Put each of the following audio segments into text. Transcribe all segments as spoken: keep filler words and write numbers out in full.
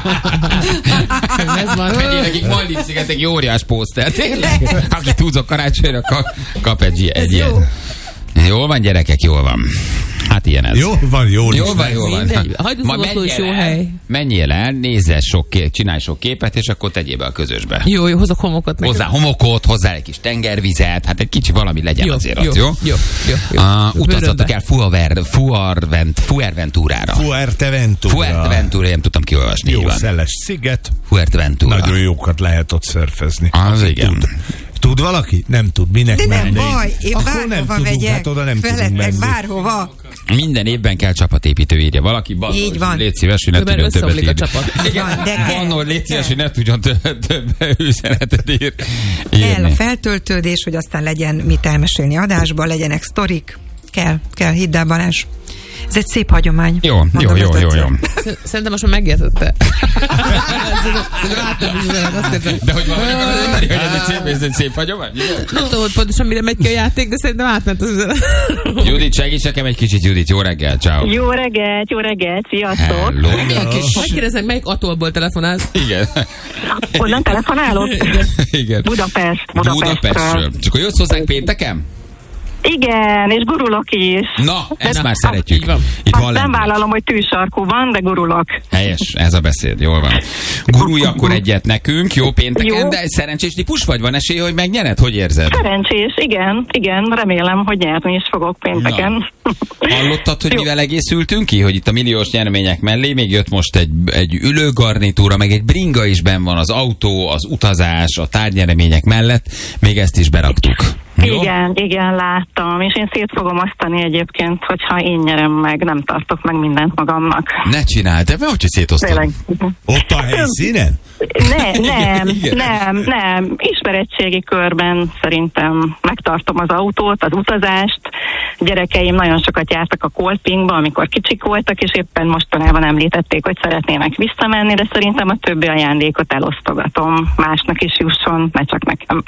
Ez van. Mennyi nekik Maldív-szigetek óriás pószter, tényleg? Aki tudsz karácsonyra kap, kap egy, egy ilyen. Jól van, gyerekek, jól van. Hát ilyen ez. Jó van, jól Jól van, jól van. Hagyd az Oszló is jó hely. Menjél el, nézze sok kép, csinálj sok képet, és akkor tegyél be a közösbe. Jó, jó, hozok homokot nekem. Hozzá homokot, hozzá egy kis tengervizet, hát egy kicsi valami legyen jó, azért jó, az, jó? Jó, jó, jó. Uh, utazzatok el Fuaver, Fuarvent, Fuerventurára. Fuerteventura. Fuerteventura, nem tudtam kiolvasni. Jó szeles sziget. Fuerteventura. Nagyon jókat lehet ott szörfezni. Az igen. Tud. Tud valaki? Nem tud. Minek de nem menni? baj, én Akkor bárhova nem tudunk, megyek, hát oda nem tudunk feletleg menni. bárhova. Minden évben kell csapatépítő, írja valaki. Bannol, Így van. légy szíves, hogy ne Mert tudjon többet összeomlik a írni. csapat. Igen, De kell. Bannol, légy szíves, hogy ne tudjon több, több üzenetet ír, Kell a írni. feltöltődés, hogy aztán legyen mit elmesélni adásban, legyenek sztorik. Kell, kell, hidd el, Balázs. Ez egy szép hagyomány. Jó, jó, Mondom, jó, ez jó, tetszett. jó. Szerintem most már megértette. Szerintem átad is üzenet, azt értem. De hogy valami akarod mondani, hogy ez egy szép, ez egy szép hagyomány? Nem tudom, hogy pontosan mire megy ki a játék, de szerintem átment az üzenet. Judit, segíts nekem egy kicsit, Judit. Jó reggel, ciao. Jó reggelt, jó reggelt, sziasztok! Hello. Milyen kis... Megkérdeznek, melyik atollból telefonálsz? Igen. Onnan telefonálok? Igen. Budapest, Budapestről. Budapestről. Csak akkor jössz hozzánk pénteken? Igen, és gurulok is. Na, ezt De- már szeretjük. így van. Itt Azt van nem lendület. vállalom, hogy tűsarkú van, de gurulok. Helyes, ez a beszéd, jól van. Gurulj akkor egyet nekünk, jó pénteken, Jó. de egy szerencsés típus vagy, van esély, hogy megnyered? Hogy érzed? Szerencsés, igen, igen, remélem, hogy nyerni is fogok pénteken. Hallottad, hogy Jó. mivel egészültünk ki? Hogy itt a milliós nyeremények mellé még jött most egy, egy ülőgarnitúra, meg egy bringa is benn van, az autó, az utazás, a tárgynyeremények mellett, még ezt is beraktuk. Jó? Igen, igen, láttam, és én szét fogom osztani egyébként, hogyha én nyerem meg, nem tartok meg mindent magamnak. Ne csináld, de hogy szétosztod? Tényleg. Ott a helyszínen? Ne, nem, Igen. nem, nem. Ismeretségi körben szerintem megtartom az autót, az utazást. Gyerekeim nagyon sokat jártak a Kolpingba, amikor kicsik voltak, és éppen mostanában említették, hogy szeretnének visszamenni, de szerintem a többi ajándékot elosztogatom. Másnak is jusson, ne csak nekem.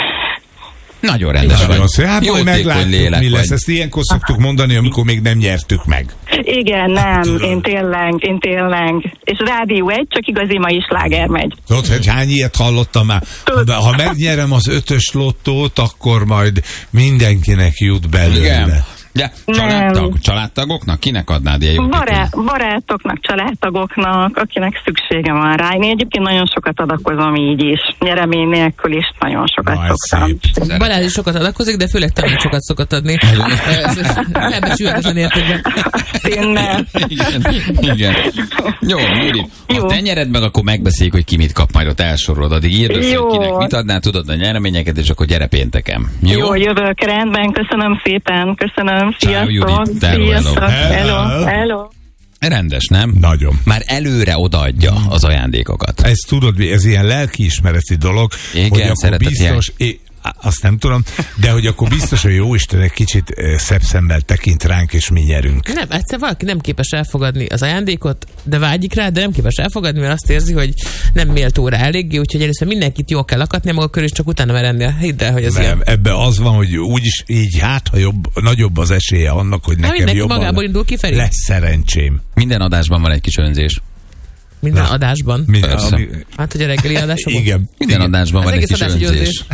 Nagyon rendes vagy. Nagyon szép. Hát majd Jótékony meglátjuk, lélek mi lesz. vagy. Ezt ilyenkor szoktuk mondani, amikor még nem nyertük meg. Igen, nem, tudod. én tényleg, én tényleg. És Rádió egy, csak igazi mai sláger megy. Tudod, hogy hány ilyet hallottam már? De ha megnyerem az ötös lottót, akkor majd mindenkinek jut belőle. Igen. De családtag, Nem. családtagoknak? Kinek adnád ilyen Bará, jótékony? barátoknak, családtagoknak, akinek szüksége van rá. Én egyébként nagyon sokat adakozom így is. Nyeremény nélkül is nagyon sokat Na, ez szoktam. szép. Balázs is sokat adakozik, de főleg tanácsokat szokott adni. Felbecsülhetetlen értékben. Tényleg. Igen, igen. Jó, Judit, ha Jó. te nyered meg, akkor megbeszéljük, hogy ki mit kap, majd ott elsorolod. Addig írd össze, Jó. hogy kinek mit adnál, tudod a nyereményeket, és akkor gyere pénteken. Jó? Jó, jövök, rendben, köszönöm szépen, köszönöm, Ciao, sziasztok, Judit. Hello, sziasztok, hello. hello, hello. Rendes, nem? Nagyon. Már előre odaadja az ajándékokat. Ez tudod, ez ilyen lelkiismereti dolog, Igen, hogy akkor szeretet biztos, é, azt nem tudom, de hogy akkor biztos, hogy Jóisten egy kicsit eh, szebb szemmel tekint ránk, és mi nyerünk. Nem, egyszer valaki nem képes elfogadni az ajándékot, de vágyik rá, de nem képes elfogadni, mert azt érzi, hogy nem méltó rá eléggé, úgyhogy először mindenkit jól kell lakatni a maga körül, és csak utána mer ennél. Hidd el, hogy ez Nem, ilyen. ebbe az van, hogy úgyis így hát, ha jobb, nagyobb az esélye annak, hogy Hát nekem mindenki jobban magából indul kifelé. lesz szerencsém. Minden adásban van egy kis önzés. Minden Na. adásban. Mi, Persze. ami, Hát, hogy a reggeli adásokban. igen. Minden igen. adásban Az van egy egész kis adás egy önzés. önzés.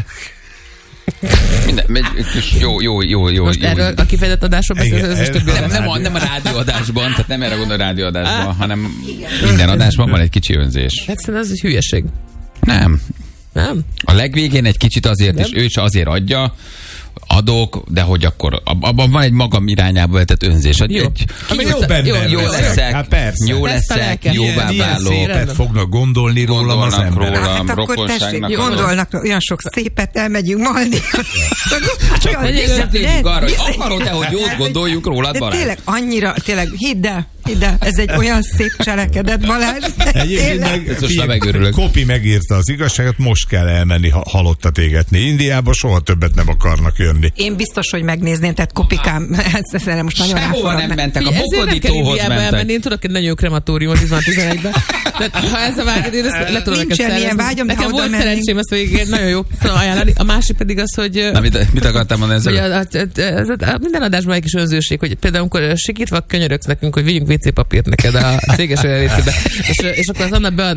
Minden, egy kis jó, jó, jó, jó. Most jó. erről a kifejezett adásról Igen, beszélsz, az is több erről- Nem, nem, a, nem a rádióadásban, tehát nem erre gondol a rádióadásban, hanem minden adásban van egy kicsi önzés. Hát szerintem ez egy hülyeség. Nem. Nem? A legvégén egy kicsit azért, Nem? és ő is azért adja, adok, de hogy akkor ab- abban van egy magam irányába vetett önzés. Egy, Jó. egy, Ami Kinyújtsz- jobb ember jó leszek. leszek, Hát persze. jó Ezt a leszek, lelket. jóvá Milyen válok. szépet fognak gondolni rólam az Gondolnak emberek. róla. Hát akkor tessék, rokonságnak gondolnak olyan sok szépet, elmegyünk malni. Csak hogy Legyen összetérjük de- arra, hogy de- akarod-e, hogy jót gondoljunk rólad, De Balázs? tényleg annyira, tényleg, hidd el, hidd el, ez egy olyan szép cselekedet, Balázs. de Egyébként tényleg. meg, Most figyelj, megörülök. Kopi megírta az igazságot, most kell elmenni ha- halottat égetni. Indiába soha többet nem akarnak jönni. Én biztos, hogy megnézném, tehát kopikám, ez ez most nagyon Sehova nem ráforog. mentek, a Ezért nem kell Bogodítóhoz Indiába elmenni, mentek. én tudok egy nagyon jó krematóriumot tíz-tizenegyben. Tehát ha ez a vágyad, én ezt le tudom neked Nincsen ilyen szervezni. vágyam, de Nekem ha oda volt mennénk. szerencsém, ezt végig nagyon jó tudom ajánlani. A másik pedig az, hogy... Na, mit, mit akartam mondani hogy ezzel? a, a, a, a, minden adásban egy kis önzőség, hogy például amikor sikítva könyörögsz nekünk, hogy vigyünk vé cé papírt neked a céges jelenlétbe, és, és akkor az Anna bead